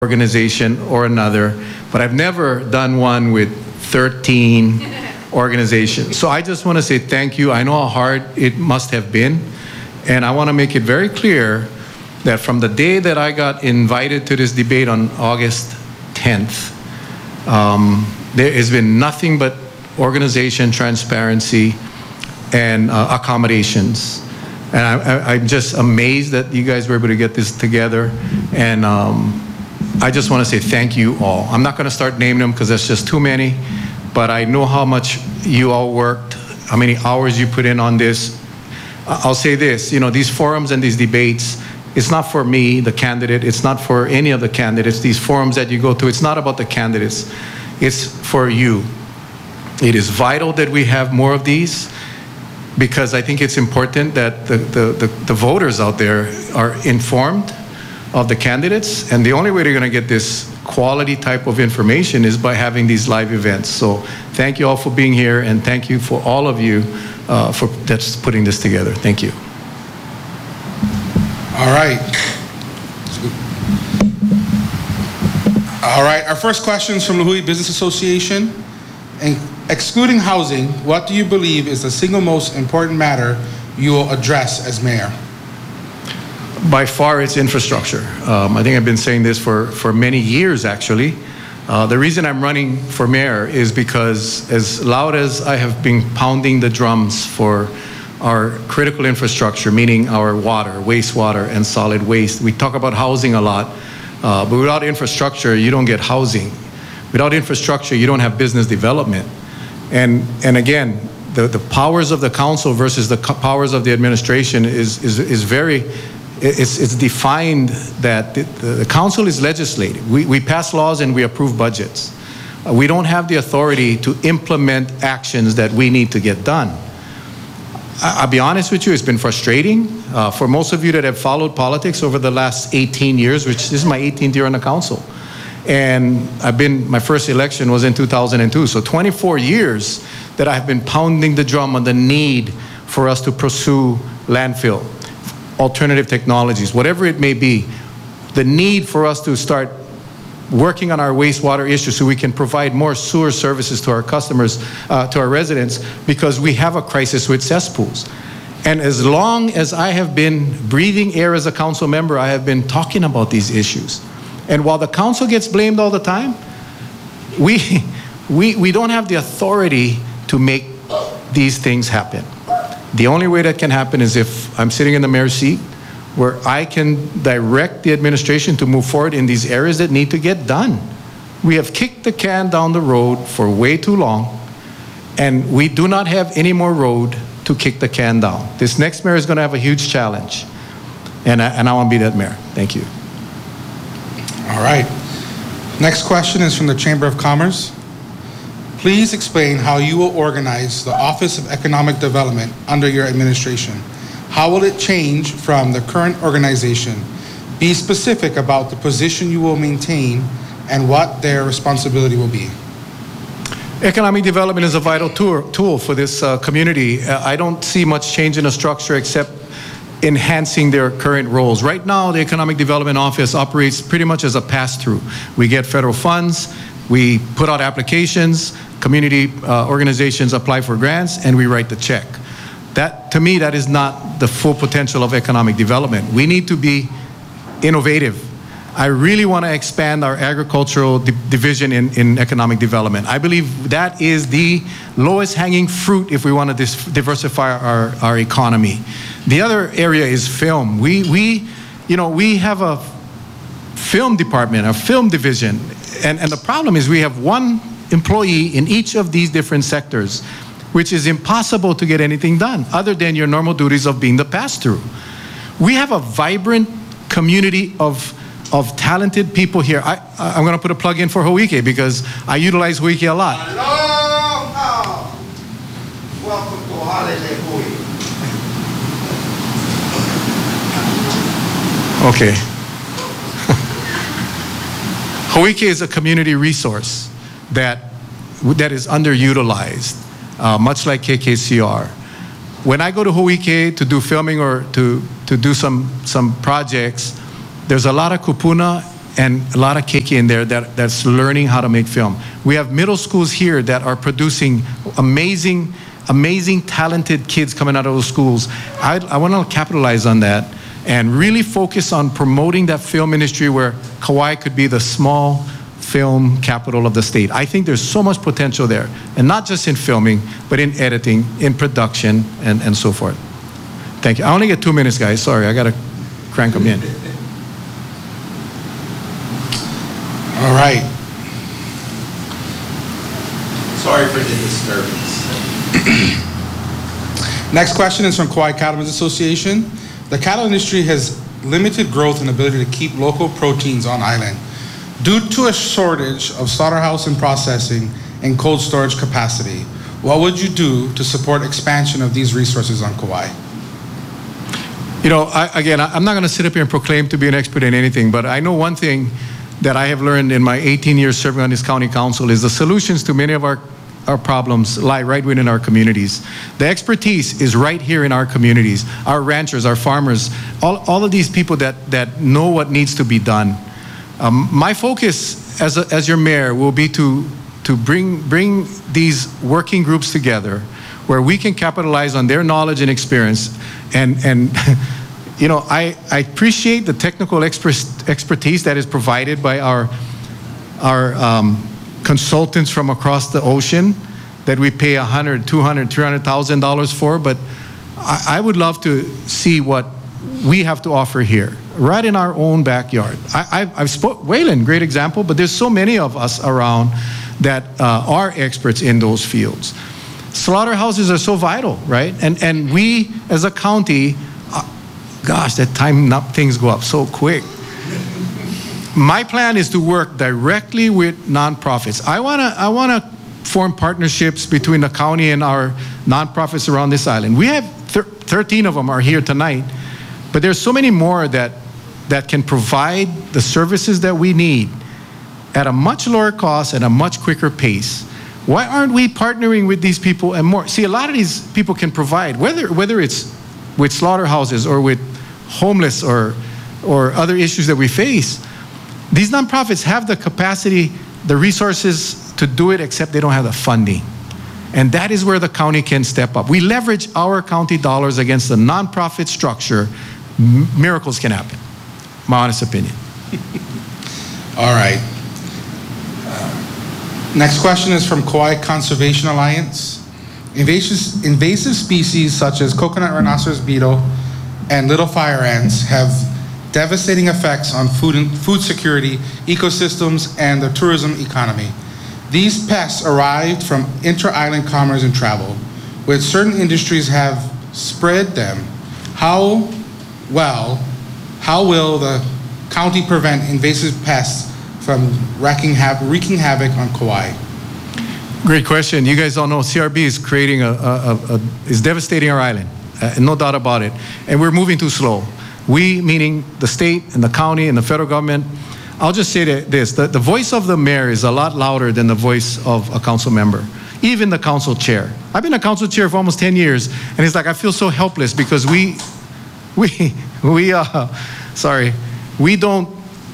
organization or another, but I've never done one with 13 organizations. So I just want to say thank you. I know how hard it must have been, and I want to make it very clear that from the day that I got invited to this debate on August 10th, there has been nothing but organization, transparency, and accommodations. And I'm just amazed that you guys were able to get this together. And I just want to say thank you all. I'm not going to start naming them because there's just too many, but I know how much you all worked, how many hours you put in on this. I'll say this, you know, these forums and these debates, it's not for me, the candidate, it's not for any of the candidates. These forums that you go to, it's not about the candidates, it's for you. It is vital that we have more of these, because I think it's important that the voters out there are informed of the candidates, and the only way they're going to get this quality type of information is by having these live events. So thank you all for being here, and thank you for all of you for that's putting this together. Thank you. All right. All right, our first question is from the Lihue Business Association. And excluding housing, what do you believe is the single most important matter you will address as mayor? By far, it's infrastructure. I think I've been saying this for many years, actually. The reason I'm running for mayor is because, as loud as I have been pounding the drums for our critical infrastructure, meaning our water, wastewater, and solid waste, we talk about housing a lot, but without infrastructure, you don't get housing. Without infrastructure, you don't have business development. And again, the powers of the council versus the powers of the administration is very, it's defined that the council is legislative. We pass laws and we approve budgets. We don't have the authority to implement actions that we need to get done. I'll be honest with you, it's been frustrating. For most of you that have followed politics over the last 18 years, which this is my 18th year on the council. And my first election was in 2002. So 24 years that I've been pounding the drum on the need for us to pursue landfill, alternative technologies, whatever it may be, the need for us to start working on our wastewater issue so we can provide more sewer services to our customers, to our residents, because we have a crisis with cesspools. And as long as I have been breathing air as a council member, I have been talking about these issues. And while the council gets blamed all the time, we don't have the authority to make these things happen. The only way that can happen is if I'm sitting in the mayor's seat, where I can direct the administration to move forward in these areas that need to get done. We have kicked the can down the road for way too long, and we do not have any more road to kick the can down. This next mayor is going to have a huge challenge, and I want to be that mayor. Thank you. All right. Next question is from the Chamber of Commerce. Please explain how you will organize the Office of Economic Development under your administration. How will it change from the current organization? Be specific about the position you will maintain and what their responsibility will be. Economic development is a vital tool for this community. I don't see much change in the structure except enhancing their current roles. Right now, the Economic Development Office operates pretty much as a pass-through. We get federal funds, we put out applications, community organizations apply for grants, and we write the check. That, to me, that is not the full potential of economic development. We need to be innovative. I really want to expand our agricultural division in economic development. I believe that is the lowest hanging fruit if we want to diversify our economy. The other area is film. We have a film department, a film division, and the problem is we have one employee in each of these different sectors, which is impossible to get anything done other than your normal duties of being the pass-through. We have a vibrant community of talented people here. I'm going to put a plug in for Ho'ike because I utilize Ho'ike a lot. Aloha! Welcome to Holiday Hui. Okay. Ho'ike is a community resource that is underutilized, much like KKCR. When I go to Ho'ike to do filming or to do some projects, there's a lot of kupuna and a lot of keiki in there that's learning how to make film. We have middle schools here that are producing amazing, talented kids coming out of those schools. I want to capitalize on that and really focus on promoting that film industry where Kauai could be the small film capital of the state. I think there's so much potential there, and not just in filming, but in editing, in production, and so forth. Thank you. I only get 2 minutes, guys. Sorry, I got to crank them in. All right. Sorry for the disturbance. Next question is from Kauai Cattlemen's Association. The cattle industry has limited growth and ability to keep local proteins on island due to a shortage of slaughterhouse and processing and cold storage capacity. What would you do to support expansion of these resources on Kauai? You know, I'm not going to sit up here and proclaim to be an expert in anything, but I know one thing that I have learned in my 18 years serving on this county council is the solutions to many of our problems lie right within our communities. The expertise is right here in our communities, our ranchers, our farmers, all of these people that know what needs to be done. My focus as your mayor will be to bring these working groups together where we can capitalize on their knowledge and experience. And you know, I appreciate the technical expertise that is provided by our consultants from across the ocean that we pay $100,000, $200,000, $300,000 for, but I would love to see what we have to offer here, right in our own backyard. I've spoke, Waylon, great example, but there's so many of us around that are experts in those fields. Slaughterhouses are so vital, right? And we, as a county, gosh, that time things go up so quick. My plan is to work directly with nonprofits. I wanna form partnerships between the county and our nonprofits around this island. We have 13 of them are here tonight, but there's so many more that can provide the services that we need at a much lower cost and a much quicker pace. Why aren't we partnering with these people and more? See, a lot of these people can provide, whether it's with slaughterhouses or with homeless or other issues that we face. These nonprofits have the capacity, the resources to do it, except they don't have the funding. And that is where the county can step up. We leverage our county dollars against the nonprofit structure. Miracles can happen. My honest opinion. All right. Next question is from Kauai Conservation Alliance. Invasive species such as coconut rhinoceros beetle and little fire ants have devastating effects on food security, ecosystems, and the tourism economy. These pests arrived from inter-island commerce and travel, with certain industries have spread them. How will the county prevent invasive pests from wreaking havoc on Kauai? Great question. You guys all know CRB is creating is devastating our island, no doubt about it. And we're moving too slow. We, meaning the state and the county and the federal government. I'll just say this, the voice of the mayor is a lot louder than the voice of a council member, even the council chair. I've been a council chair for almost 10 years, and it's like I feel so helpless because we don't,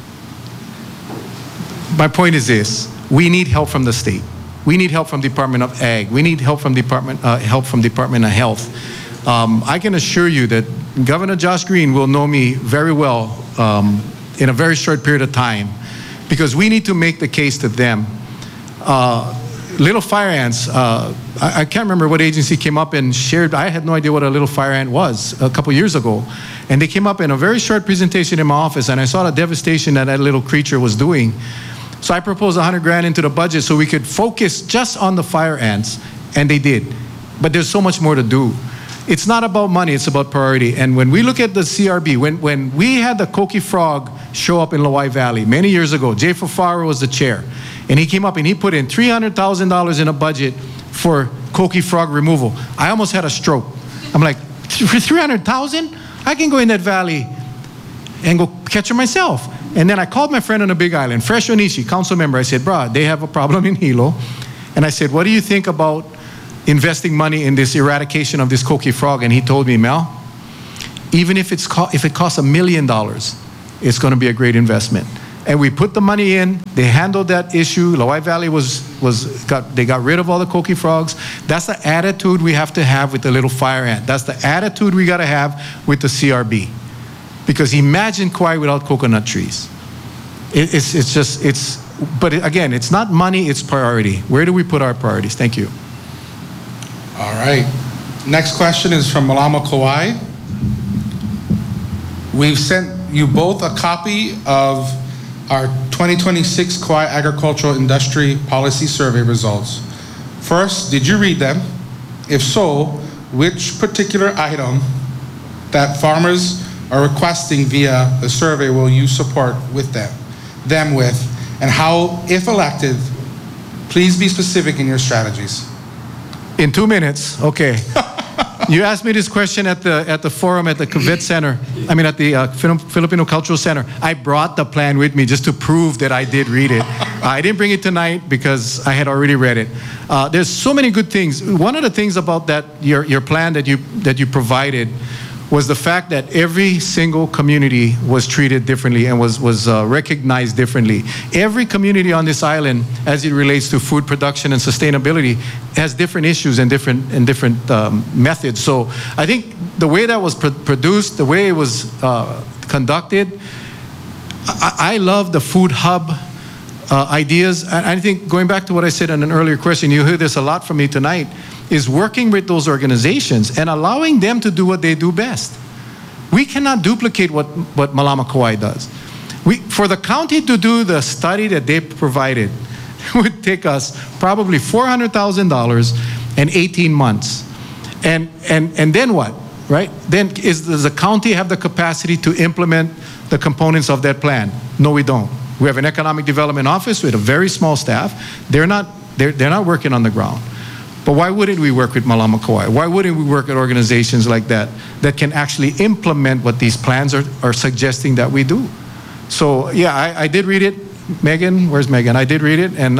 my point is this, we need help from the state. We need help from Department of Ag. We need help from Department of Health. I can assure you that Governor Josh Green will know me very well in a very short period of time, because we need to make the case to them. Little fire ants, I can't remember what agency came up and shared, I had no idea what a little fire ant was a couple years ago. And they came up in a very short presentation in my office, and I saw the devastation that little creature was doing. So I proposed $100,000 into the budget so we could focus just on the fire ants, and they did. But there's so much more to do. It's not about money, it's about priority. And when we look at the CRB, when we had the Koki frog show up in Lawai Valley many years ago, Jay Fafaro was the chair, and he came up and he put in $300,000 in a budget for Koki frog removal. I almost had a stroke. I'm like, $300,000? I can go in that valley and go catch her myself. And then I called my friend on the Big Island, Fresh Onishi, council member. I said, bro, they have a problem in Hilo. And I said, what do you think about investing money in this eradication of this Koki frog? And he told me, Mel, even if it costs $1 million, it's going to be a great investment. and we put the money in. They handled that issue. Lawai Valley they got rid of all the coqui frogs. That's the attitude we have to have with the little fire ant. That's the attitude we got to have with the CRB. Because imagine Kauai without coconut trees. But again, it's not money, it's priority. Where do we put our priorities? Thank you. All right. Next question is from Malama Kauai. We've sent you both a copy of our 2026 Kauai Agricultural Industry Policy Survey results. First, did you read them? If so, which particular item that farmers are requesting via the survey will you support with them with, and how, if elected, please be specific in your strategies? In 2 minutes, okay. You asked me this question at the forum at the Kvet Center. I mean, at the Filipino Cultural Center. I brought the plan with me just to prove that I did read it. I didn't bring it tonight because I had already read it. There's so many good things. One of the things about that your plan that you provided was the fact that every single community was treated differently and was recognized differently. Every community on this island, as it relates to food production and sustainability, has different issues and different methods. So I think the way that was produced, the way it was conducted, I love the food hub ideas. I think going back to what I said in an earlier question, you heard this a lot from me tonight, is working with those organizations and allowing them to do what they do best. We cannot duplicate what Malama Kauai does. For the county to do the study that they provided, it would take us probably $400,000 and 18 months. And then what, right? Then does the county have the capacity to implement the components of that plan? No, we don't. We have an economic development office with a very small staff. They're not working on the ground. But why wouldn't we work with Malama Kauai? Why wouldn't we work with organizations like that can actually implement what these plans are suggesting that we do? So yeah, I did read it. Megan, where's Megan? I did read it, and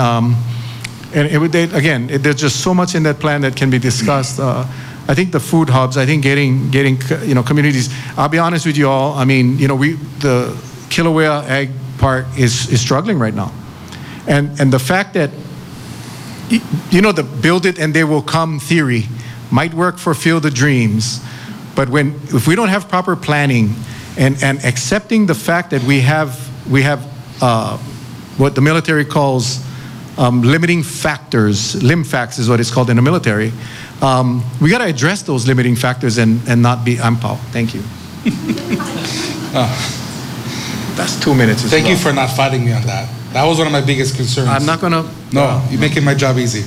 there's just so much in that plan that can be discussed. I think the food hubs. I think getting communities. I'll be honest with you all. I mean, the Kilauea Ag Park is struggling right now, and the fact that the build it and they will come theory might work for Field of Dreams, but if we don't have proper planning and accepting the fact that we have what the military calls limiting factors, LIMFACTs is what it's called in the military, we got to address those limiting factors and not be AMPAO. Thank you. That's 2 minutes. Thank you for not fighting me on that. That was one of my biggest concerns. I'm not gonna. No, you're making my job easy.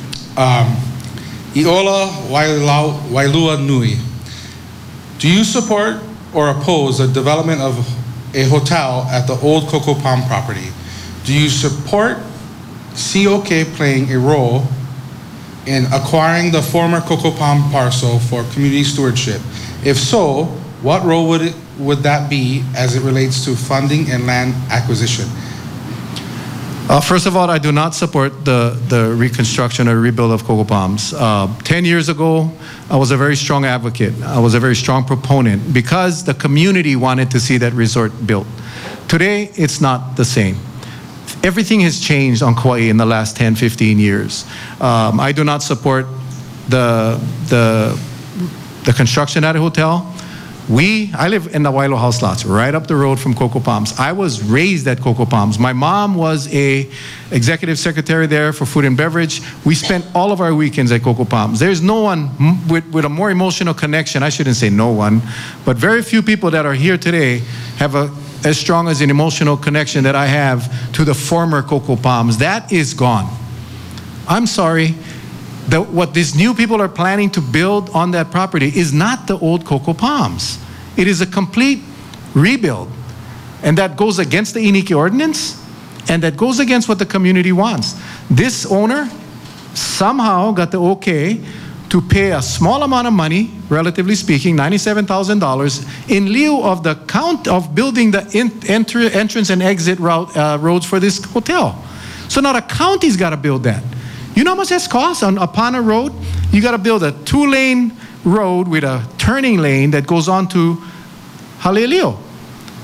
Iola Wailua Nui. Do you support or oppose the development of a hotel at the old Coco Palm property? Do you support COK playing a role in acquiring the former Coco Palm parcel for community stewardship? If so, what role would that be as it relates to funding and land acquisition? First of all, I do not support the reconstruction or rebuild of Coco Palms. 10 years ago, I was a very strong advocate. I was a very strong proponent because the community wanted to see that resort built. Today, it's not the same. Everything has changed on Kauai in the last 10, 15 years. I do not support the construction at a hotel. I live in the Wailo House Lots, right up the road from Coco Palms. I was raised at Coco Palms. My mom was a executive secretary there for food and beverage. We spent all of our weekends at Coco Palms. There's no one with a more emotional connection. I shouldn't say no one, but very few people that are here today have as strong as an emotional connection that I have to the former Coco Palms. That is gone. I'm sorry. What these new people are planning to build on that property is not the old Coco Palms. It is a complete rebuild. And that goes against the Iniki ordinance, and that goes against what the community wants. This owner somehow got the okay to pay a small amount of money, relatively speaking, $97,000, in lieu of the count of building the entrance and exit roads for this hotel. So now the county's got to build that. You know how much that costs on Apana Road? You got to build a 2-lane road with a turning lane that goes on to Halilio.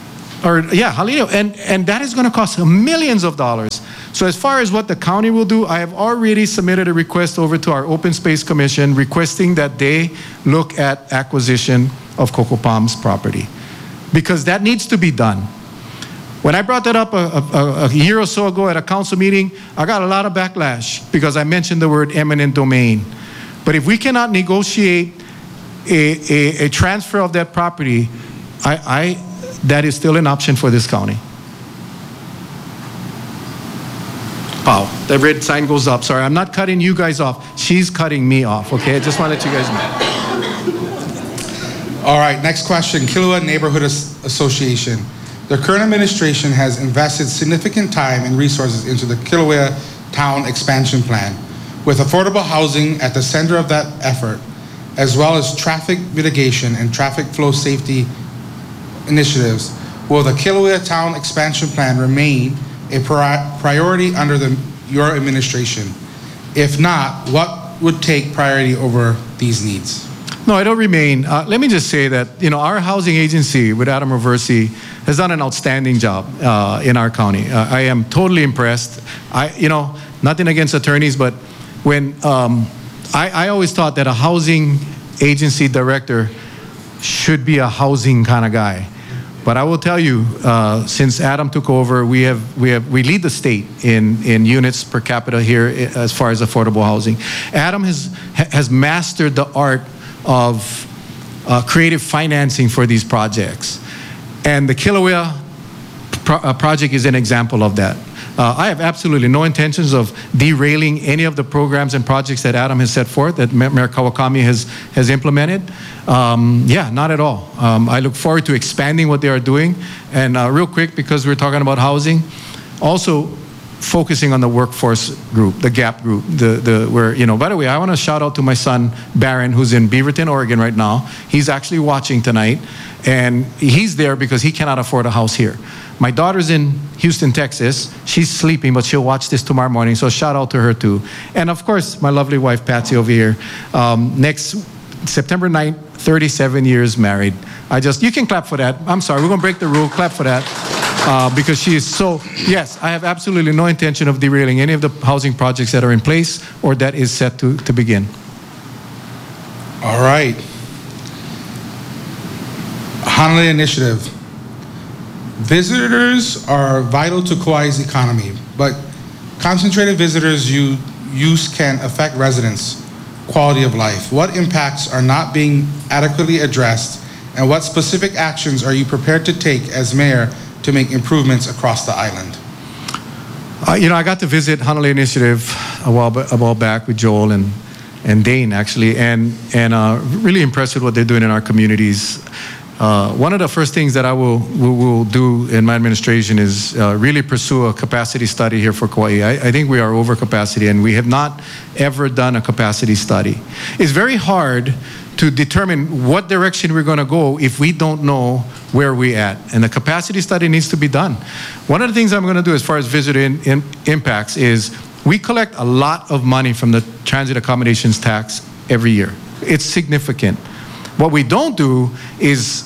Jalino, and that is going to cost millions of dollars. So as far as what the county will do, I have already submitted a request over to our Open Space Commission requesting that they look at acquisition of Coco Palms property, because that needs to be done. When I brought that up a year or so ago at a council meeting, I got a lot of backlash because I mentioned the word eminent domain. But if we cannot negotiate a transfer of that property, that is still an option for this county. Wow, the red sign goes up. Sorry, I'm not cutting you guys off. She's cutting me off, okay? I just want to let you guys know. All right, next question. Kilauea Neighborhood Association. The current administration has invested significant time and resources into the Kilauea Town Expansion Plan, with affordable housing at the center of that effort, as well as traffic mitigation and traffic flow safety initiatives. Will the Kilauea Town Expansion Plan remain a priority under your administration? If not, what would take priority over these needs? No, it'll remain. Let me just say that, our housing agency with Adam Roversi has done an outstanding job in our county. I am totally impressed. Nothing against attorneys, but when I always thought that a housing agency director should be a housing kind of guy. But I will tell you, since Adam took over, we lead the state in units per capita here as far as affordable housing. Adam has mastered the art of creative financing for these projects, and the Kilauea project is an example of that. I have absolutely no intentions of derailing any of the programs and projects that Adam has set forth, that Mayor Kawakami has implemented. Not at all. I look forward to expanding what they are doing. And real quick, because we're talking about housing, also focusing on the workforce group, the GAP group, by the way, I want to shout out to my son, Barron, who's in Beaverton, Oregon right now. He's actually watching tonight, and he's there because he cannot afford a house here. My daughter's in Houston, Texas. She's sleeping, but she'll watch this tomorrow morning, so shout out to her too. And of course, my lovely wife, Patsy, over here. Next September 9th, 37 years married. You can clap for that. I'm sorry, we're going to break the rule. Clap for that. Because she is so, yes, I have absolutely no intention of derailing any of the housing projects that are in place or that is set to begin. All right. Hanalei Initiative. Visitors are vital to Kauai's economy, but concentrated visitors use can affect residents' quality of life. What impacts are not being adequately addressed, and what specific actions are you prepared to take as mayor to make improvements across the island? I got to visit Hanalei Initiative a while back with Joel and Dane, actually, and really impressed with what they're doing in our communities. One of the first things that we will do in my administration is really pursue a capacity study here for Kauai. I think we are over capacity, and we have not ever done a capacity study. It's very hard to determine what direction we're going to go if we don't know where we're at. And the capacity study needs to be done. One of the things I'm going to do as far as visitor impacts is we collect a lot of money from the transit accommodations tax every year. It's significant. What we don't do is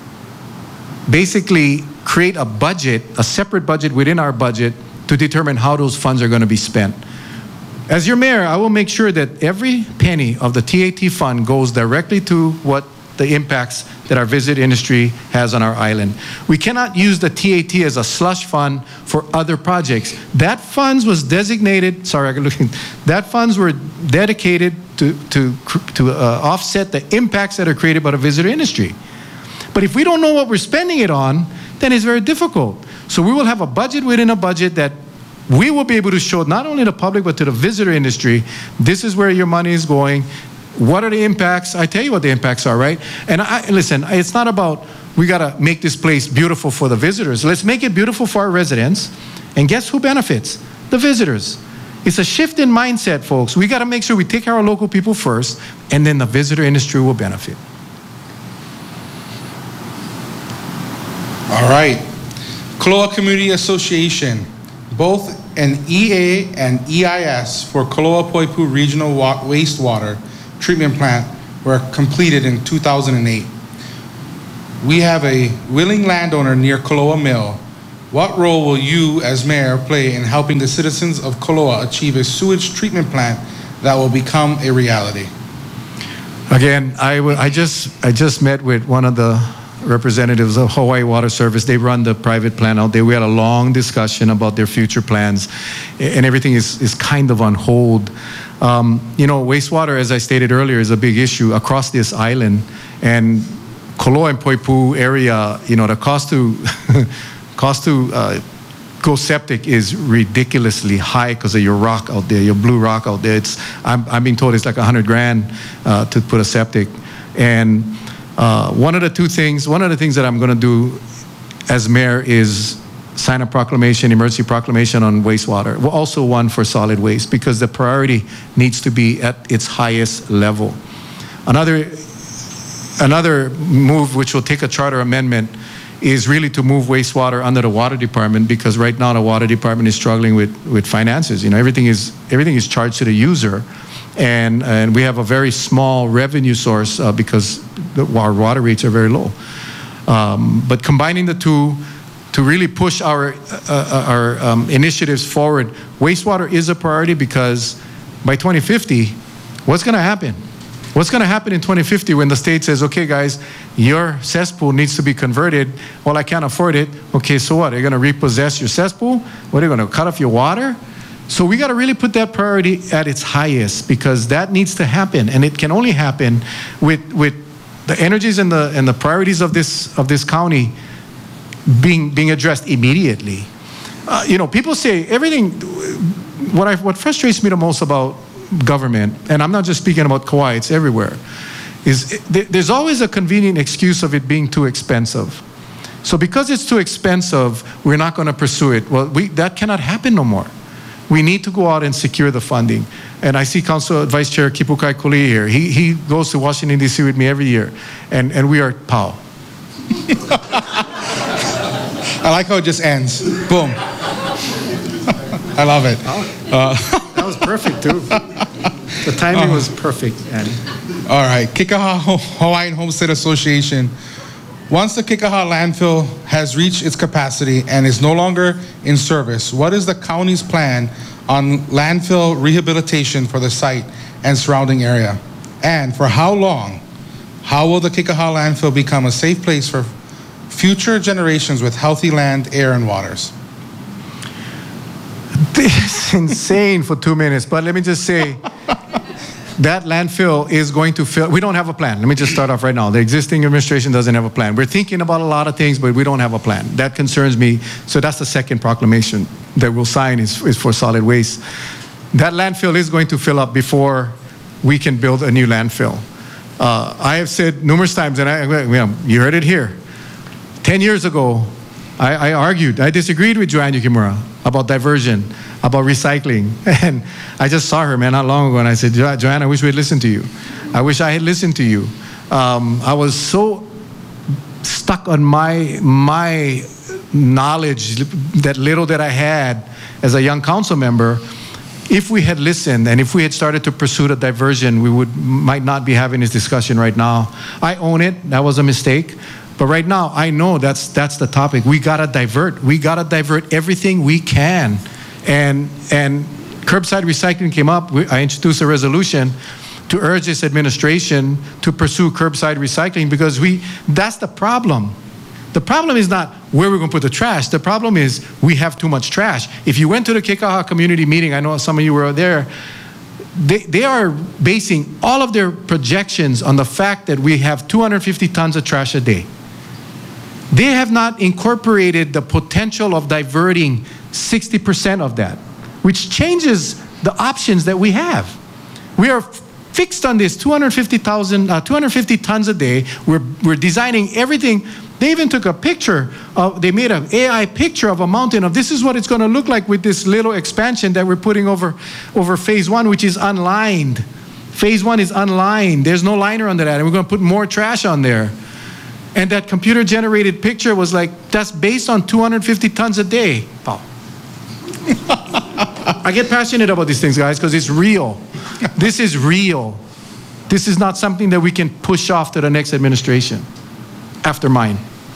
basically create a budget, a separate budget within our budget to determine how those funds are going to be spent. As your mayor, I will make sure that every penny of the TAT fund goes directly to what the impacts that our visit industry has on our island. We cannot use the TAT as a slush fund for other projects. That funds was designated, that funds were dedicated to offset the impacts that are created by the visitor industry. But if we don't know what we're spending it on, then it's very difficult. So we will have a budget within a budget that we will be able to show not only the public, but to the visitor industry, this is where your money is going. What are the impacts? I tell you what the impacts are, right? And listen, it's not about, we got to make this place beautiful for the visitors. Let's make it beautiful for our residents. And guess who benefits? The visitors. It's a shift in mindset, folks. We got to make sure we take care of our local people first, and then the visitor industry will benefit. All right. Koloa Community Association. Both an EA and EIS for Koloa Poipu Regional Wastewater Treatment Plant were completed in 2008. We have a willing landowner near Koloa Mill. What role will you, as mayor, play in helping the citizens of Koloa achieve a sewage treatment plant that will become a reality? Again, I just met with one of the representatives of Hawaii Water Service. They run the private plant out there. We had a long discussion about their future plans, and everything is kind of on hold. Wastewater, as I stated earlier, is a big issue across this island, and Koloa and Poipu area, the cost to go septic is ridiculously high because of your rock out there, your blue rock out there. I'm being told it's like $100,000 to put a septic. And one of the things that I'm going to do as mayor is sign a proclamation, emergency proclamation on wastewater. Well, also one for solid waste, because the priority needs to be at its highest level. Another move, which will take a charter amendment, is really to move wastewater under the water department, because right now the water department is struggling with finances. Everything is charged to the user, and we have a very small revenue source because our water rates are very low. But combining the two to really push our initiatives forward, wastewater is a priority, because by 2050, what's going to happen? What's going to happen in 2050 when the state says, okay, guys, your cesspool needs to be converted? Well, I can't afford it. Okay, so what? Are you going to repossess your cesspool? What, are you going to cut off your water? So we got to really put that priority at its highest, because that needs to happen, and it can only happen with the energies and the priorities of this county being addressed immediately. People say everything. What frustrates me the most about government, and I'm not just speaking about Kauai, it's everywhere, is there's always a convenient excuse of it being too expensive. So because it's too expensive, we're not going to pursue it. Well, that cannot happen no more. We need to go out and secure the funding. And I see Council Vice Chair Kipukai Kuli here. He goes to Washington, D.C. with me every year, and we are POW. I like how it just ends. Boom. I love it. That was perfect, too. The timing was perfect, Annie. All right. Kekaha Hawaiian Homestead Association. Once the Kekaha landfill has reached its capacity and is no longer in service, what is the county's plan on landfill rehabilitation for the site and surrounding area? And for how long? How will the Kekaha landfill become a safe place for future generations with healthy land, air, and waters? This is insane for 2 minutes, but let me just say, that landfill is going to fill. We don't have a plan. Let me just start off right now. The existing administration doesn't have a plan. We're thinking about a lot of things, but we don't have a plan. That concerns me. So that's the second proclamation that we'll sign is for solid waste. That landfill is going to fill up before we can build a new landfill. I have said numerous times, and you heard it here. 10 years ago, I argued, I disagreed with Joanne Yukimura about diversion, about recycling. And I just saw her, man, not long ago, and I said, Joanne, I wish we had listened to you. I wish I had listened to you. I was so stuck on my knowledge, that little that I had as a young council member. If we had listened and if we had started to pursue the diversion, we might not be having this discussion right now. I own it. That was a mistake. But right now, I know that's the topic. We gotta divert. We gotta divert everything we can. And curbside recycling came up. I introduced a resolution to urge this administration to pursue curbside recycling, because that's the problem. The problem is not where we're going to put the trash. The problem is we have too much trash. If you went to the Kekaha community meeting, I know some of you were there, they are basing all of their projections on the fact that we have 250 tons of trash a day. They have not incorporated the potential of diverting 60% of that, which changes the options that we have. We are fixed on this 250 tons a day. We're designing everything. They even took a picture they made an AI picture of a mountain of this is what it's going to look like with this little expansion that we're putting over phase one, which is unlined. Phase one is unlined. There's no liner under that, and we're going to put more trash on there. And that computer generated picture was like, that's based on 250 tons a day. Oh. I get passionate about these things, guys, because it's real. This is real. This is not something that we can push off to the next administration. after mine.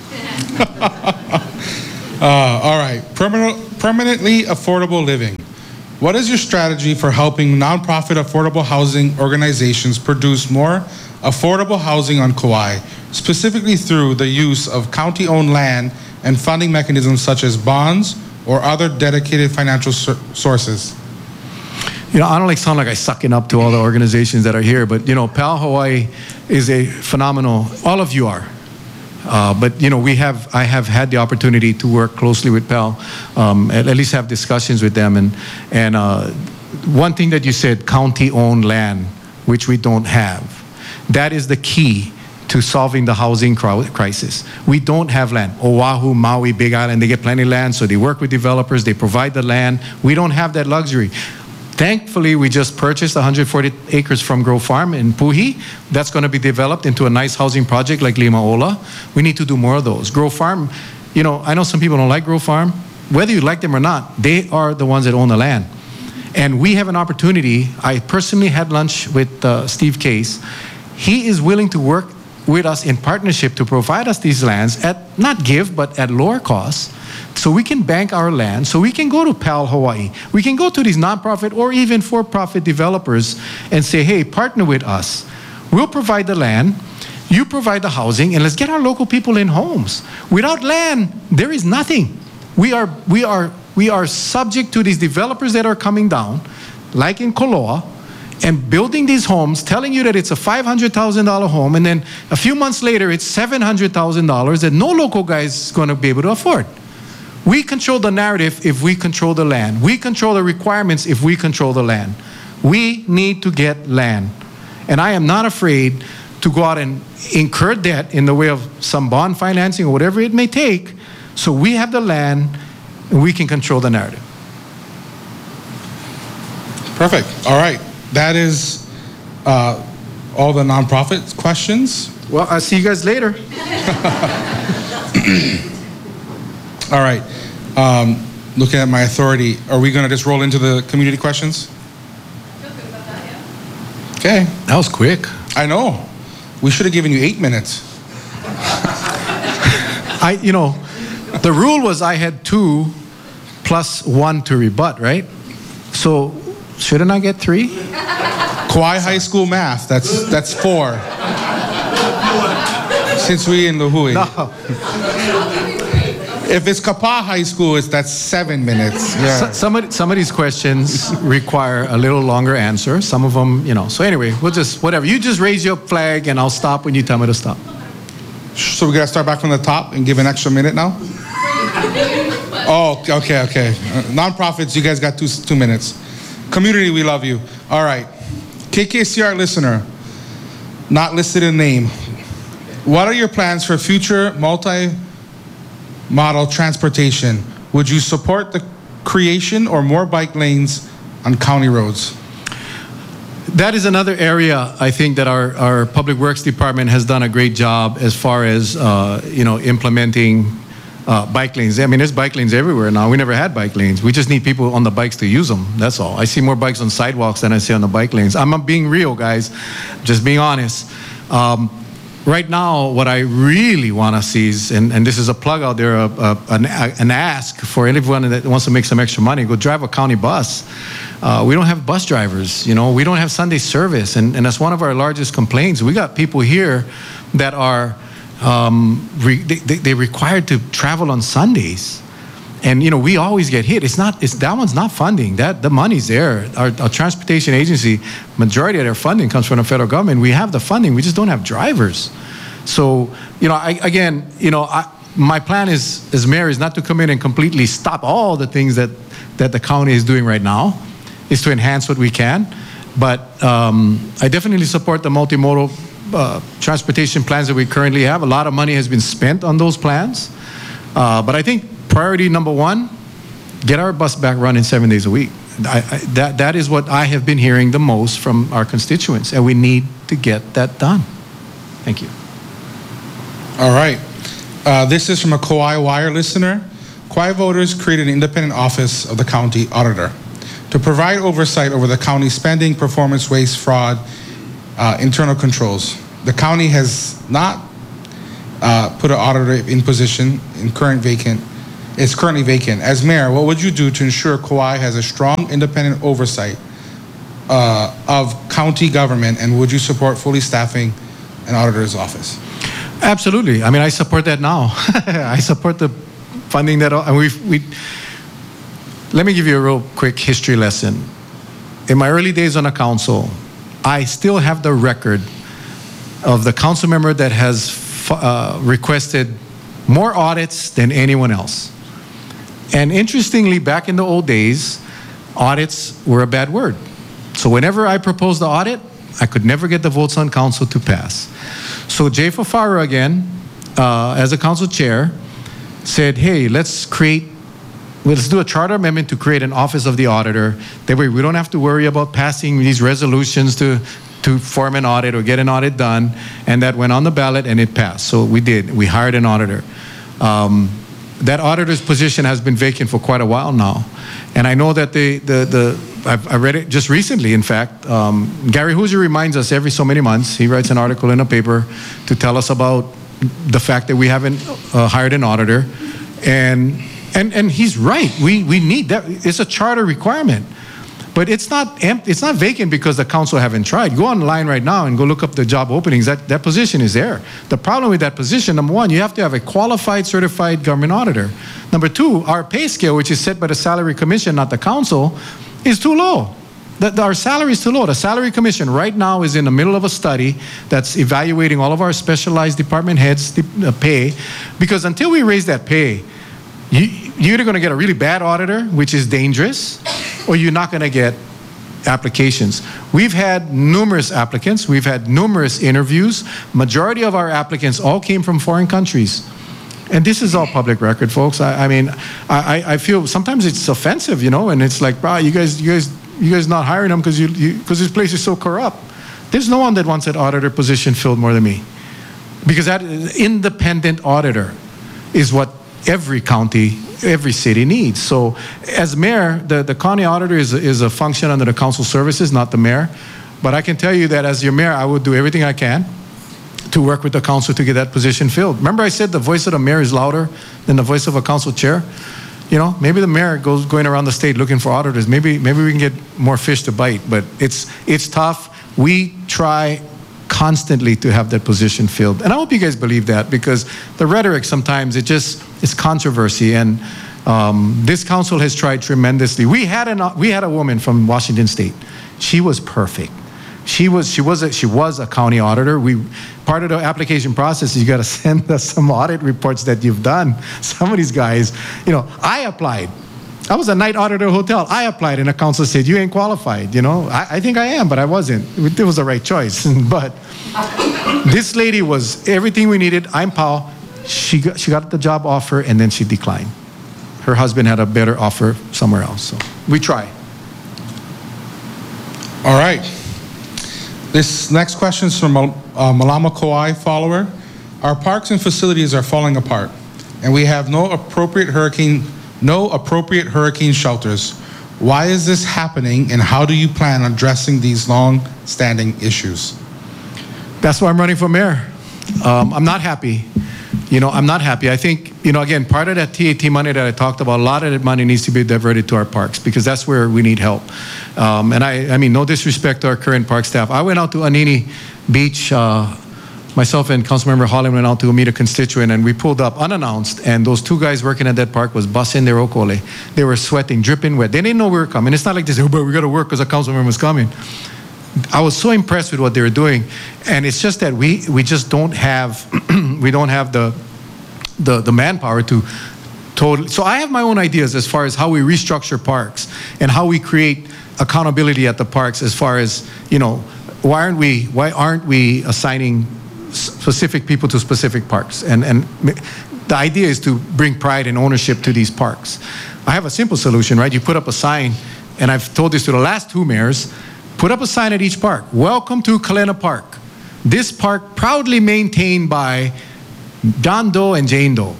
All right. Permanently affordable living. What is your strategy for helping nonprofit affordable housing organizations produce more affordable housing on Kauai, specifically through the use of county-owned land and funding mechanisms such as bonds or other dedicated financial sources? You know, I don't sound like I sucking up to all the organizations that are here, but you know, PAL Hawaii is a phenomenal, all of you are. But you know, I have had the opportunity to work closely with PAL, at least have discussions with them. And one thing that you said, county-owned land, which we don't have, that is the key to solving the housing crisis. We don't have land. Oahu, Maui, Big Island, they get plenty of land, so they work with developers, they provide the land. We don't have that luxury. Thankfully, we just purchased 140 acres from Grove Farm in Puhi. That's going to be developed into a nice housing project like Limaola. We need to do more of those. Grove Farm, you know, I know some people don't like Grove Farm. Whether you like them or not, they are the ones that own the land. And we have an opportunity. I personally had lunch with Steve Case. He is willing to work with us in partnership to provide us these lands at, not give, but at lower costs, so we can bank our land, so we can go to PAL Hawaii. We can go to these nonprofit or even for-profit developers and say, hey, partner with us. We'll provide the land, you provide the housing, and let's get our local people in homes. Without land, there is nothing. We are subject to these developers that are coming down, like in Koloa, and building these homes, telling you that it's a $500,000 home, and then a few months later, it's $700,000 that no local guy is going to be able to afford. We control the narrative if we control the land. We control the requirements if we control the land. We need to get land. And I am not afraid to go out and incur debt in the way of some bond financing or whatever it may take, so we have the land and we can control the narrative. Perfect. All right. That is all the nonprofit questions. Well, I'll see you guys later. All right. Looking at my authority, are we going to just roll into the community questions? Feel good about that, yeah. Okay. That was quick. I know. We should have given you 8 minutes. You know, the rule was I had 2 plus 1 to rebut, right? So shouldn't I get 3? Kauai High School math, that's 4. Since we in Lihue. No. If it's Kapa High School, that's 7 minutes. Yeah. Some of these questions require a little longer answer. Some of them, you know. So anyway, we'll just, whatever. You just raise your flag and I'll stop when you tell me to stop. So we got to start back from the top and give an extra minute now? Oh, okay. Nonprofits, you guys got 2 minutes. Community, we love you. All right. KKCR listener, not listed in name. What are your plans for future multi-modal transportation? Would you support the creation or more bike lanes on county roads? That is another area I think that our Public Works Department has done a great job as far as implementing bike lanes. I mean, there's bike lanes everywhere now. We never had bike lanes. We just need people on the bikes to use them. That's all. I see more bikes on sidewalks than I see on the bike lanes. I'm not being real, guys. Just being honest. Right now, what I really want to see is, and this is a plug out there, an ask for anyone that wants to make some extra money, go drive a county bus. We don't have bus drivers, you know. We don't have Sunday service, and that's one of our largest complaints. We got people here that are they're required to travel on Sundays, and you know, we always get hit. That one's not funding. The money's there. Our transportation agency, majority of their funding comes from the federal government. We have the funding. We just don't have drivers. So you know, my plan as mayor is not to come in and completely stop all the things that the county is doing right now. Is to enhance what we can, but I definitely support the multimodal transportation plans that we currently have. A lot of money has been spent on those plans, but I think priority number 1, get our bus back running 7 days a week. That is what I have been hearing the most from our constituents, and we need to get that done. Thank you. All right. This is from a Kauai Wire listener. Kauai voters created an independent office of the county auditor to provide oversight over the county's spending, performance, waste, fraud, internal controls. The county has not put an auditor in position is currently vacant. As mayor, what would you do to ensure Kauai has a strong independent oversight of county government, and would you support fully staffing an auditor's office? Absolutely. I mean, I support that now. I support the funding that, and let me give you a real quick history lesson. In my early days on the council, I still have the record of the council member that has requested more audits than anyone else. And interestingly, back in the old days, audits were a bad word. So whenever I proposed the audit, I could never get the votes on council to pass. So Jay Fafara again, as a council chair, said, hey, let's do a charter amendment to create an office of the auditor. That way we don't have to worry about passing these resolutions to form an audit or get an audit done. And that went on the ballot and it passed. So we did. We hired an auditor. That auditor's position has been vacant for quite a while now. And I know that I read it just recently, in fact. Gary Hoosier reminds us every so many months, he writes an article in a paper to tell us about the fact that we haven't hired an auditor. And he's right, we need that. It's a charter requirement. But it's not vacant because the council haven't tried. Go online right now and go look up the job openings. That position is there. The problem with that position, number one, you have to have a qualified, certified government auditor. Number two, our pay scale, which is set by the Salary Commission, not the council, is too low. Our salary is too low. The Salary Commission right now is in the middle of a study that's evaluating all of our specialized department heads' pay, because until we raise that pay, you're either going to get a really bad auditor, which is dangerous, or you're not going to get applications. We've had numerous applicants. We've had numerous interviews. Majority of our applicants all came from foreign countries. And this is all public record, folks. I feel sometimes it's offensive, and it's like, bro, you guys not hiring them because this place is so corrupt. There's no one that wants that auditor position filled more than me. Because that independent auditor is what every county, every city needs. So as mayor, the county auditor is a function under the council services, not the mayor. But I can tell you that as your mayor, I would do everything I can to work with the council to get that position filled. Remember I said the voice of the mayor is louder than the voice of a council chair? Maybe the mayor going around the state looking for auditors. Maybe we can get more fish to bite, but it's tough. We try constantly to have that position filled. And I hope you guys believe that, because the rhetoric sometimes, it's controversy, and this council has tried tremendously. We had a woman from Washington State. She was perfect. She was a county auditor. Part of the application process is you got to send us some audit reports that you've done. Some of these guys, I applied. I was a night auditor hotel. I applied, and the council said, you ain't qualified. I think I am, but I wasn't. It was the right choice. But this lady was everything we needed. I'm Paul. She got the job offer, and then she declined. Her husband had a better offer somewhere else. So we try. All right. This next question is from Malama Kauai follower. Our parks and facilities are falling apart, and we have no appropriate hurricane shelters. Why is this happening, and how do you plan on addressing these long-standing issues? That's why I'm running for mayor. I'm not happy. I'm not happy. I think, again, part of that TAT money that I talked about, a lot of that money needs to be diverted to our parks, because that's where we need help. And I mean, no disrespect to our current park staff. I went out to Anini Beach, myself and Councilmember Holland went out to meet a constituent, and we pulled up unannounced, and those two guys working at that park was busting their okole. They were sweating, dripping wet. They didn't know we were coming. It's not like this, oh, but we got to work because a council member was coming. I was so impressed with what they were doing, and it's just that we just don't have we don't have the manpower to totally. So I have my own ideas as far as how we restructure parks and how we create accountability at the parks. As far as why aren't we assigning specific people to specific parks? And the idea is to bring pride and ownership to these parks. I have a simple solution, right? You put up a sign, and I've told this to the last two mayors. Put up a sign at each park. Welcome to Kalena Park. This park proudly maintained by John Doe and Jane Doe.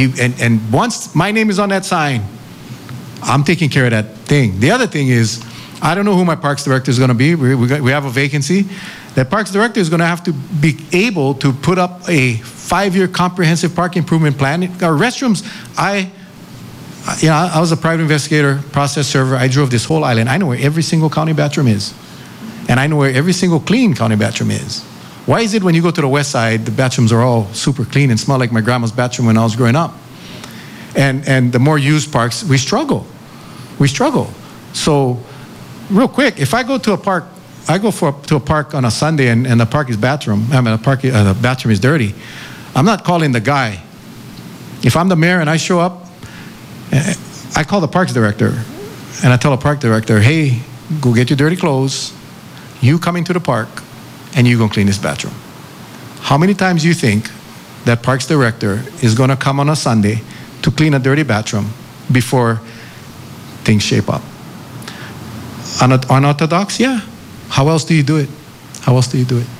And once my name is on that sign, I'm taking care of that thing. The other thing is, I don't know who my parks director is going to be. We have a vacancy. That parks director is going to have to be able to put up a 5-year comprehensive park improvement plan. Our restrooms, I was a private investigator, process server. I drove this whole island. I know where every single county bathroom is. And I know where every single clean county bathroom is. Why is it when you go to the west side, the bathrooms are all super clean and smell like my grandma's bathroom when I was growing up? And the more used parks, we struggle. We struggle. So, real quick, if I go to a park, to a park on a Sunday and the park is bathroom, the bathroom is dirty, I'm not calling the guy. If I'm the mayor and I show up, I call the parks director and I tell the park director, hey, go get your dirty clothes, you come into the park and you go clean this bathroom. How many times do you think that parks director is going to come on a Sunday to clean a dirty bathroom before things shape up? Unorthodox? Yeah. How else do you do it? How else do you do it?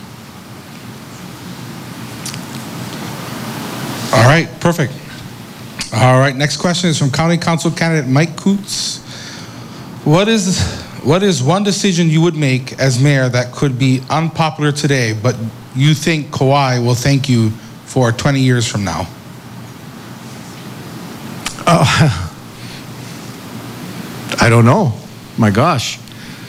All right, perfect. All right, next question is from County Council candidate Mike Coots. What is one decision you would make as mayor that could be unpopular today, but you think Kauai will thank you for 20 years from now? I don't know. My gosh.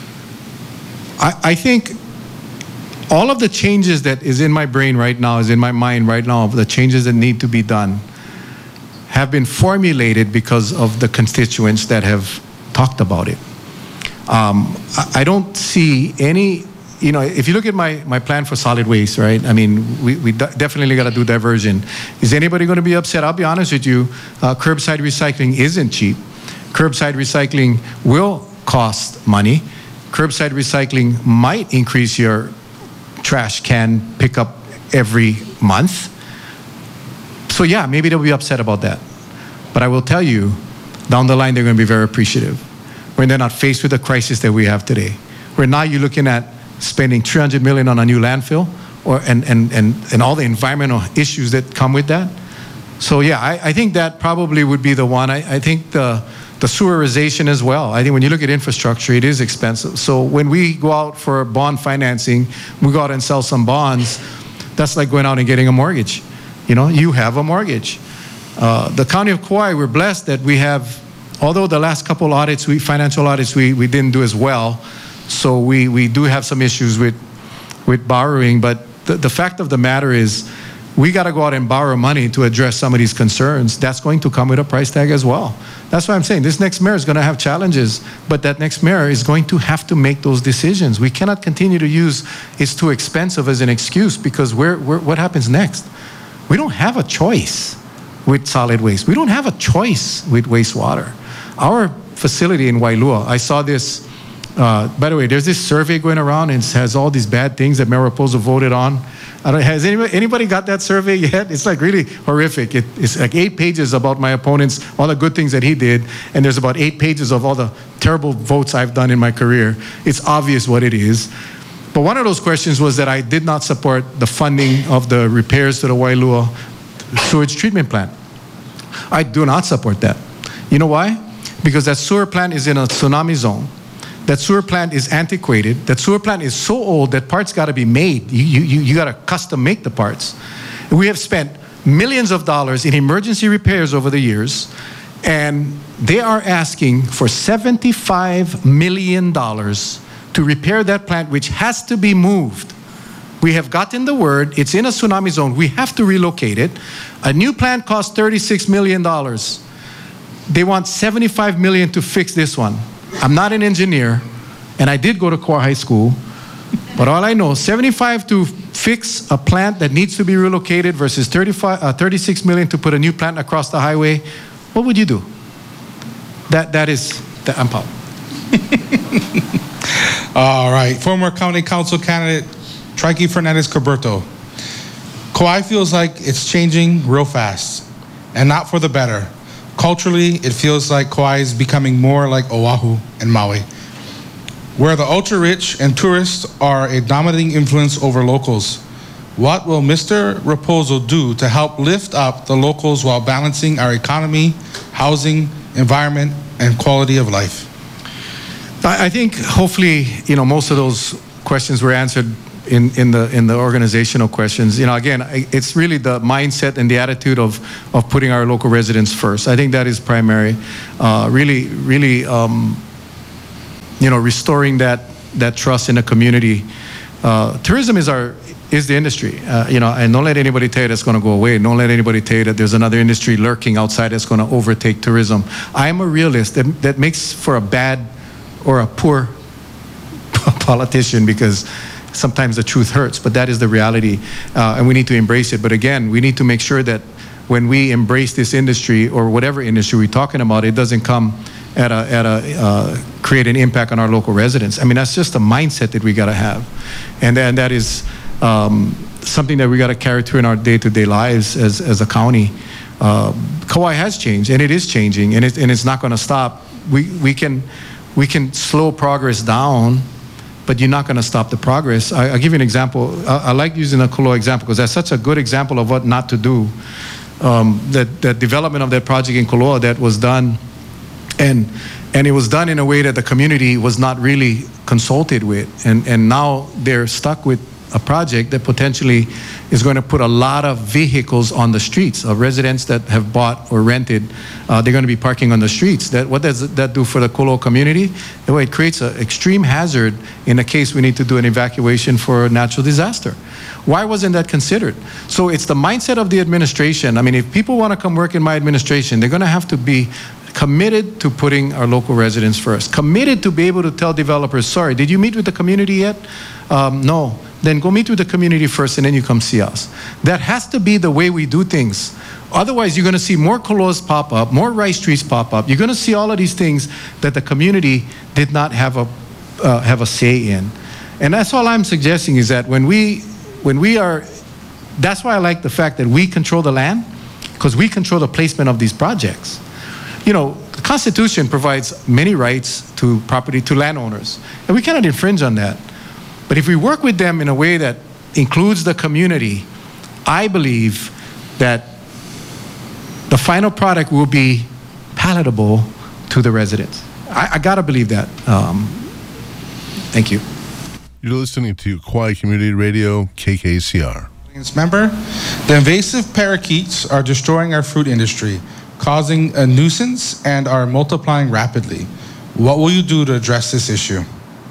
I think all of the changes that is in my brain right now, is in my mind right now, of the changes that need to be done, have been formulated because of the constituents that have talked about it. I don't see any, if you look at my plan for solid waste, right? I mean, we definitely got to do diversion. Is anybody going to be upset? I'll be honest with you, curbside recycling isn't cheap. Curbside recycling will cost money. Curbside recycling might increase your trash can pickup every month. So yeah, maybe they'll be upset about that. But I will tell you, down the line, they're going to be very appreciative when they're not faced with the crisis that we have today. Where now you're looking at spending $300 million on a new landfill, and all the environmental issues that come with that. So yeah, I think that probably would be the one. I think the sewerization as well. I think when you look at infrastructure, it is expensive. So when we go out for bond financing, we go out and sell some bonds, that's like going out and getting a mortgage. You have a mortgage. The County of Kauai, we're blessed that we have, although the last couple audits, financial audits, we didn't do as well. So we do have some issues with borrowing, but the fact of the matter is, we got to go out and borrow money to address some of these concerns. That's going to come with a price tag as well. That's why I'm saying this next mayor is going to have challenges, but that next mayor is going to have to make those decisions. We cannot continue to use it's too expensive as an excuse, because what happens next? We don't have a choice with solid waste. We don't have a choice with wastewater. Our facility in Wailua, I saw this, by the way, there's this survey going around and it has all these bad things that Mayor Raposo voted on. Has anybody got that survey yet? It's like really horrific. It's like 8 pages about my opponents, all the good things that he did, and there's about 8 pages of all the terrible votes I've done in my career. It's obvious what it is. But one of those questions was that I did not support the funding of the repairs to the Wailua sewage treatment plant. I do not support that. You know why? Because that sewer plant is in a tsunami zone. That sewer plant is antiquated. That sewer plant is so old that parts got to be made. You got to custom make the parts. We have spent millions of dollars in emergency repairs over the years, and they are asking for $75 million to repair that plant, which has to be moved. We have gotten the word, it's in a tsunami zone, we have to relocate it. A new plant costs $36 million. They want $75 million to fix this one. I'm not an engineer, and I did go to Kauai High School, but all I know, 75 to fix a plant that needs to be relocated versus 36 million to put a new plant across the highway, what would you do? I'm Paul. All right, former county council candidate Trikey Fernandez Coberto. Kauai feels like it's changing real fast, and not for the better. Culturally, it feels like Kauai is becoming more like Oahu and Maui, where the ultra-rich and tourists are a dominating influence over locals. What will Mr. Raposo do to help lift up the locals while balancing our economy, housing, environment, and quality of life? I think hopefully, most of those questions were answered in the organizational questions. Again, it's really the mindset and the attitude of putting our local residents first. I think that is primary. Really, restoring that trust in the community. Tourism is the industry, and don't let anybody tell you that's going to go away. Don't let anybody tell you that there's another industry lurking outside that's going to overtake tourism. I'm a realist. That makes for a bad or a poor politician, because sometimes the truth hurts, but that is the reality, and we need to embrace it. But again, we need to make sure that when we embrace this industry, or whatever industry we're talking about, it doesn't come create an impact on our local residents. I mean, that's just a mindset that we got to have, and that is something that we got to carry through in our day-to-day lives as a county. Kauai has changed, and it is changing, and it's not going to stop. We can slow progress down, but you're not going to stop the progress. I'll give you an example. I like using the Koloa example because that's such a good example of what not to do. The development of that project in Koloa that was done, and it was done in a way that the community was not really consulted with, and now they're stuck with a project that potentially is going to put a lot of vehicles on the streets of residents that have bought or rented. They're going to be parking on the streets. What does that do for the Koloa community? It creates an extreme hazard in the case we need to do an evacuation for a natural disaster. Why wasn't that considered? So it's the mindset of the administration. I mean, if people want to come work in my administration, they're going to have to be committed to putting our local residents first. Committed to be able to tell developers, sorry, did you meet with the community yet? No. Then go meet with the community first, and then you come see us. That has to be the way we do things. Otherwise, you're going to see more Koloas pop up, more rice trees pop up. You're going to see all of these things that the community did not have a say in. And that's all I'm suggesting, is that when we are, that's why I like the fact that we control the land, because we control the placement of these projects. The Constitution provides many rights to property, to landowners, and we cannot infringe on that. But if we work with them in a way that includes the community, I believe that the final product will be palatable to the residents. I gotta believe that. Thank you. You're listening to Kauai Community Radio, KKCR. Member, the invasive parakeets are destroying our fruit industry, causing a nuisance, and are multiplying rapidly. What will you do to address this issue?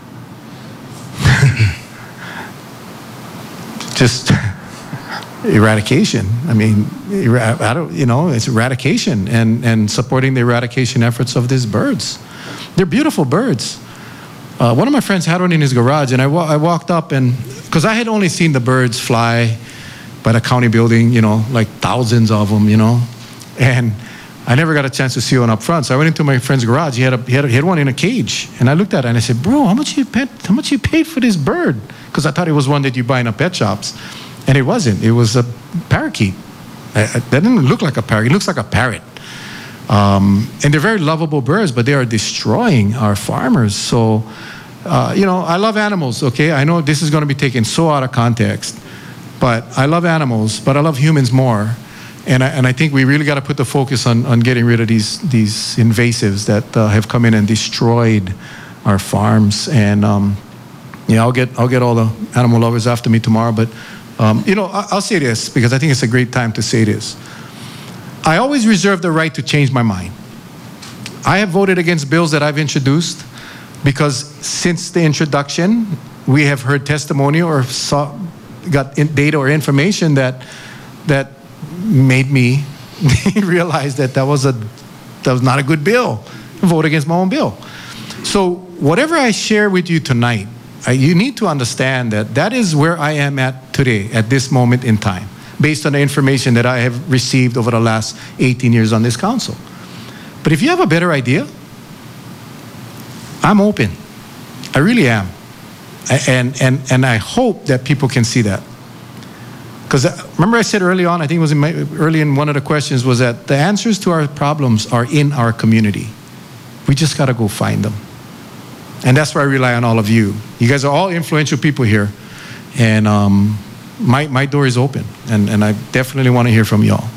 Just eradication. I mean, it's eradication and supporting the eradication efforts of these birds. They're beautiful birds. One of my friends had one in his garage, and I walked up, and because I had only seen the birds fly by the county building, like thousands of them, and I never got a chance to see one up front. So I went into my friend's garage. He had one in a cage, and I looked at it and I said, "Bro, how much you paid for this bird?" Because I thought it was one that you buy in the pet shops, and it wasn't. It was a parakeet. That didn't look like a parakeet. It looks like a parrot. And they're very lovable birds, but they are destroying our farmers. So, I love animals. Okay, I know this is going to be taken so out of context, but I love animals, but I love humans more. And I think we really got to put the focus on getting rid of these invasives that have come in and destroyed our farms. And I'll get all the animal lovers after me tomorrow. But I'll say this because I think it's a great time to say this. I always reserve the right to change my mind. I have voted against bills that I've introduced because since the introduction, we have heard testimony or got data or information that made me realize that was not a good bill. Vote against my own bill. So whatever I share with you tonight, you need to understand that is where I am at today, at this moment in time, based on the information that I have received over the last 18 years on this council. But if you have a better idea, I'm open. I really am. And I hope that people can see that. Because remember I said early on, I think it was early in one of the questions, was that the answers to our problems are in our community. We just got to go find them. And that's where I rely on all of you. You guys are all influential people here. And my door is open. And I definitely want to hear from y'all.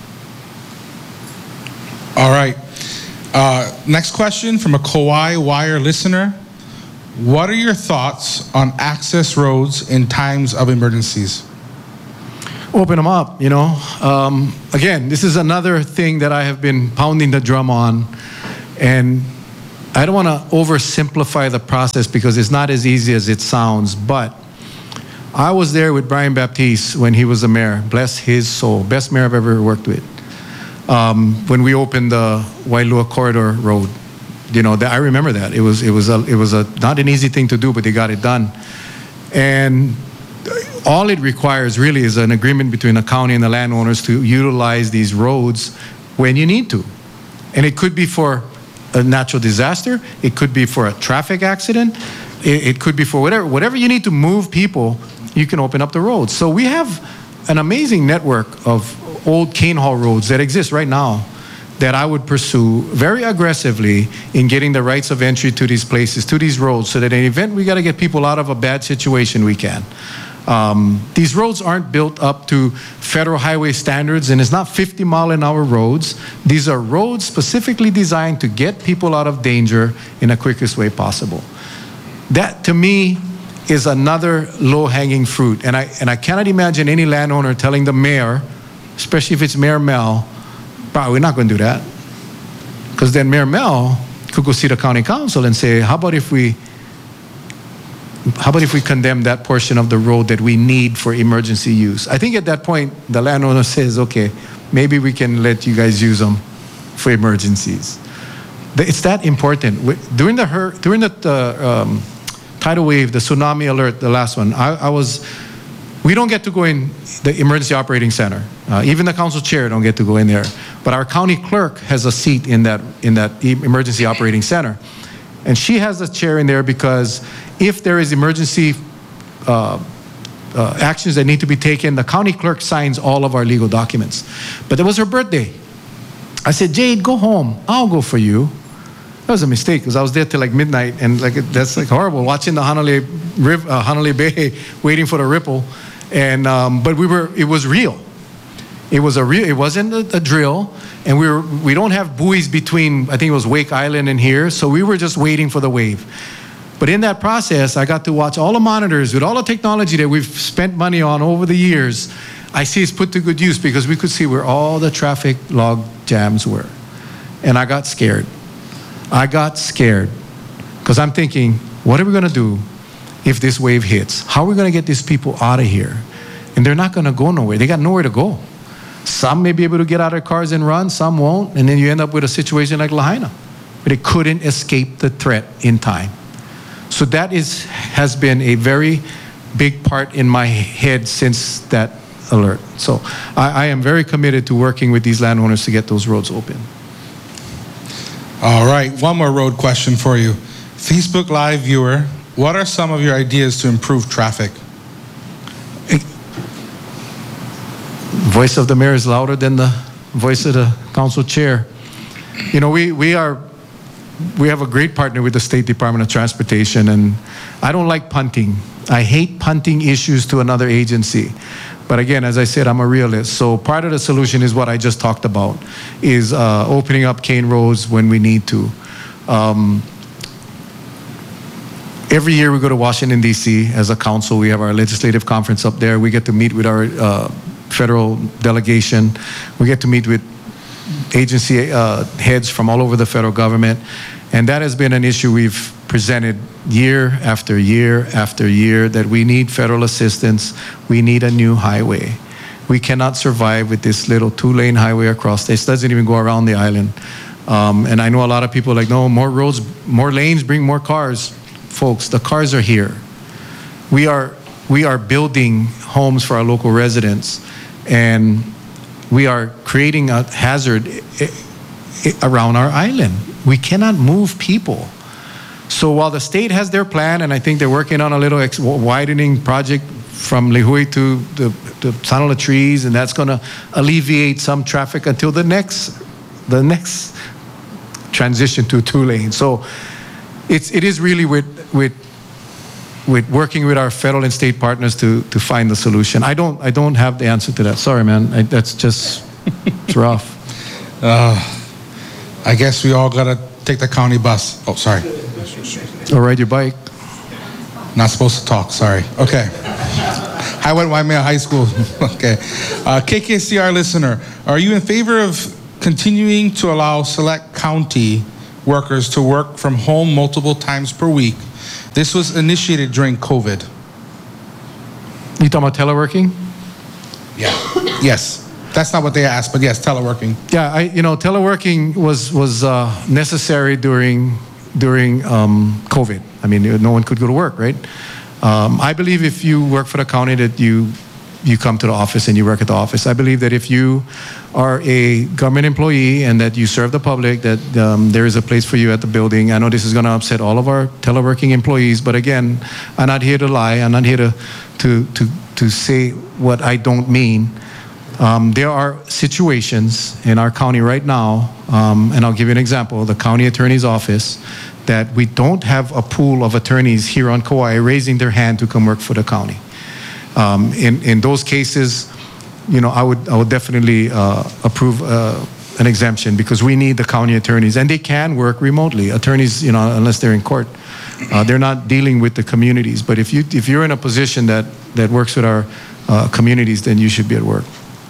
All right. Next question from a Kauai Wire listener. What are your thoughts on access roads in times of emergencies? Open them up, you know. Again, this is another thing that I have been pounding the drum on, and I don't want to oversimplify the process because it's not as easy as it sounds, but I was there with Brian Baptiste when he was the mayor. Bless his soul. Best mayor I've ever worked with. When we opened the Wailua Corridor Road, you know, I remember that. It was not an easy thing to do, but they got it done. And all it requires really is an agreement between the county and the landowners to utilize these roads when you need to. And it could be for a natural disaster, it could be for a traffic accident, it could be for whatever you need to move people, you can open up the roads. So we have an amazing network of old cane haul roads that exist right now that I would pursue very aggressively in getting the rights of entry to these places, to these roads, so that in the event we got to get people out of a bad situation, we can. These roads aren't built up to federal highway standards, and it's not 50-mile-an-hour roads. These are roads specifically designed to get people out of danger in the quickest way possible. That, to me, is another low-hanging fruit. And I cannot imagine any landowner telling the mayor, especially if it's Mayor Mel, "Bro, we're not going to do that." Because then Mayor Mel could go see the county council and say, how about if we condemn that portion of the road that we need for emergency use? I think at that point, the landowner says, okay, maybe we can let you guys use them for emergencies. It's that important. During the tidal wave, the tsunami alert, the last one, we don't get to go in the emergency operating center. Even the council chair don't get to go in there. But our county clerk has a seat in that emergency operating center. And she has a chair in there because if there is emergency actions that need to be taken, the county clerk signs all of our legal documents. But it was her birthday. I said, Jade, go home. I'll go for you. That was a mistake because I was there till like midnight, and that's like horrible watching the Hanalei Bay waiting for the ripple. And but it was real. It wasn't a drill, and we don't have buoys between, I think it was Wake Island and here, so we were just waiting for the wave. But in that process, I got to watch all the monitors with all the technology that we've spent money on over the years. I see it's put to good use because we could see where all the traffic log jams were. And I got scared. Because I'm thinking, what are we going to do if this wave hits? How are we going to get these people out of here? And they're not going to go nowhere. They got nowhere to go. Some may be able to get out of their cars and run, some won't, and then you end up with a situation like Lahaina, but they couldn't escape the threat in time. So that has been a very big part in my head since that alert. So I am very committed to working with these landowners to get those roads open. All right, one more road question for you. Facebook Live viewer, what are some of your ideas to improve traffic? Voice of the mayor is louder than the voice of the council chair. You know, we have a great partner with the State Department of Transportation, and I don't like punting. I hate punting issues to another agency. But again, as I said, I'm a realist. So part of the solution is what I just talked about, is opening up cane roads when we need to. Every year we go to Washington, D.C. as a council. We have our legislative conference up there. We get to meet with our federal delegation. We get to meet with agency heads from all over the federal government. And that has been an issue we've presented year after year after year, that we need federal assistance. We need a new highway. We cannot survive with this little 2-lane highway across. This doesn't even go around the island. And I know a lot of people are like, no, more roads, more lanes, bring more cars. Folks, the cars are here. We are building homes for our local residents, and we are creating a hazard around our island. We cannot move people. So while the state has their plan, and I think they're working on a little widening project from Lihue to the San Ola Trees, and that's going to alleviate some traffic until the next transition to 2-lane. So it is really with working with our federal and state partners to find the solution. I don't have the answer to that. Sorry, man. That's just it's rough. I guess we all gotta take the county bus. Oh, sorry. Or ride your bike. Not supposed to talk, sorry. Okay. I went Waimea High School. Okay. KKCR listener, are you in favor of continuing to allow select county workers to work from home multiple times per week? This was initiated during COVID. You talking about teleworking? Yeah. Yes. That's not what they asked, but yes, teleworking. Yeah, teleworking was necessary during COVID. I mean, no one could go to work, right? I believe if you work for the county that you come to the office and you work at the office. I believe that if you are a government employee and that you serve the public, that there is a place for you at the building. I know this is going to upset all of our teleworking employees, but again, I'm not here to lie. I'm not here to say what I don't mean. There are situations in our county right now, and I'll give you an example, the county attorney's office, that we don't have a pool of attorneys here on Kauai raising their hand to come work for the county. In those cases, I would definitely approve an exemption because we need the county attorneys, and they can work remotely. Attorneys, unless they're in court, they're not dealing with the communities. But if you're in a position that works with our communities, then you should be at work.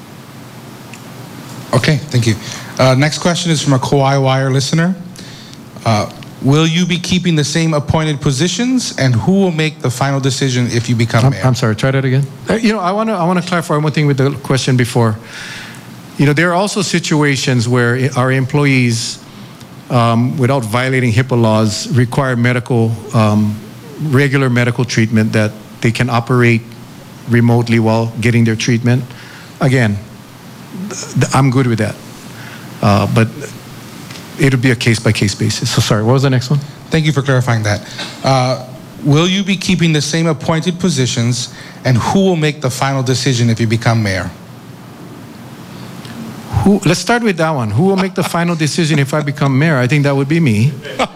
Okay, thank you. Next question is from a Kauai Wire listener. Will you be keeping the same appointed positions, and who will make the final decision if you become mayor? I'm sorry, try that again. I want to clarify one thing with the question before. There are also situations where our employees, without violating HIPAA laws, require regular medical treatment that they can operate remotely while getting their treatment. Again, I'm good with that. But it'll be a case-by-case basis. So sorry, what was the next one? Thank you for clarifying that. Will you be keeping the same appointed positions, and who will make the final decision if you become mayor? Let's start with that one. Who will make the final decision if I become mayor? I think that would be me.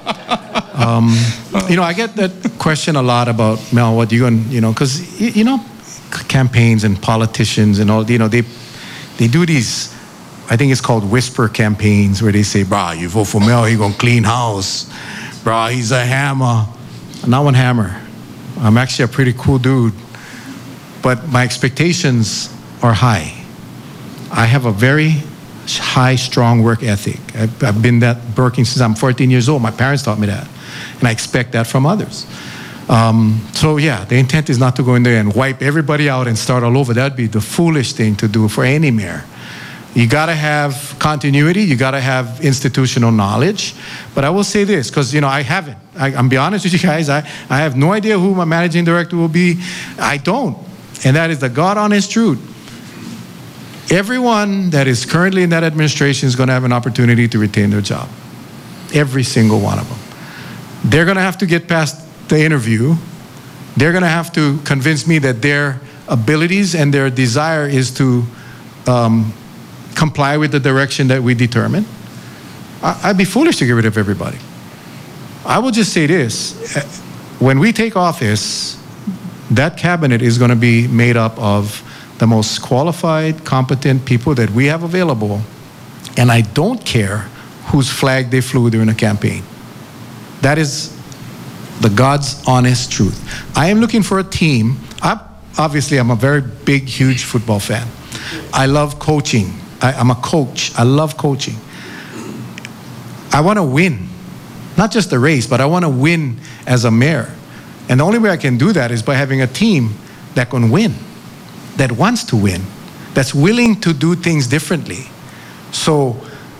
I get that question a lot about, Mel, what you going, because, campaigns and politicians and all, they do these, I think it's called whisper campaigns where they say, brah, you vote for Mel, he gonna clean house. Brah, he's a hammer. I'm not one hammer. I'm actually a pretty cool dude. But my expectations are high. I have a very high, strong work ethic. I've been working since I'm 14 years old. My parents taught me that. And I expect that from others. So yeah, the intent is not to go in there and wipe everybody out and start all over. That'd be the foolish thing to do for any mayor. You got to have continuity. You got to have institutional knowledge. But I will say this, because I haven't. I'm be honest with you guys. I have no idea who my managing director will be. I don't, and that is the God honest truth. Everyone that is currently in that administration is going to have an opportunity to retain their job. Every single one of them. They're going to have to get past the interview. They're going to have to convince me that their abilities and their desire is to comply with the direction that we determine. I'd be foolish to get rid of everybody. I will just say this. When we take office, that cabinet is going to be made up of the most qualified, competent people that we have available, and I don't care whose flag they flew during a campaign. That is the God's honest truth. I am looking for a team. Obviously, I'm a very big, huge football fan. I love coaching. I'm a coach. I love coaching. I want to win. Not just the race, but I want to win as a mayor. And the only way I can do that is by having a team that can win, that wants to win, that's willing to do things differently. So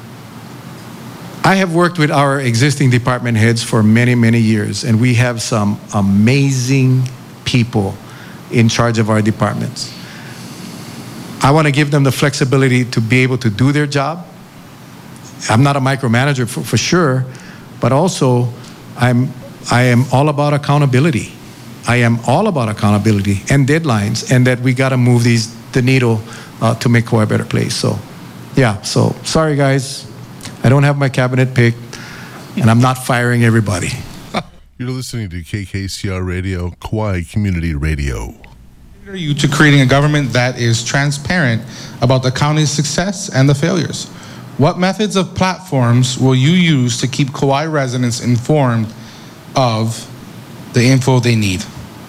I have worked with our existing department heads for many, many years, and we have some amazing people in charge of our departments. I want to give them the flexibility to be able to do their job. I'm not a micromanager for sure, but also I am all about accountability. I am all about accountability and deadlines, and that we got to move the needle to make Kauai a better place. So, yeah. So sorry, guys, I don't have my cabinet picked, and I'm not firing everybody. You're listening to KKCR Radio, Kauai Community Radio. Are you to creating a government that is transparent about the county's success and the failures? What methods of platforms will you use to keep Kauai residents informed of the info they need?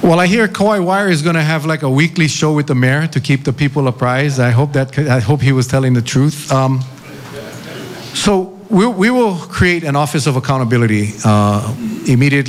Well, I hear Kauai Wire is going to have like a weekly show with the mayor to keep the people apprised. I hope he was telling the truth. So we will create an office of accountability immediately.